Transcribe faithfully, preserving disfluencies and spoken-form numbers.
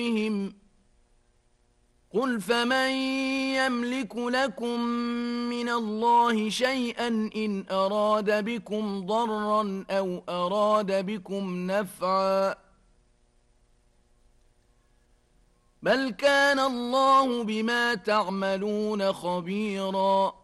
قل فمن يملك لكم من الله شيئا إن أراد بكم ضرا أو أراد بكم نفعا بل كان الله بما تعملون خبيرا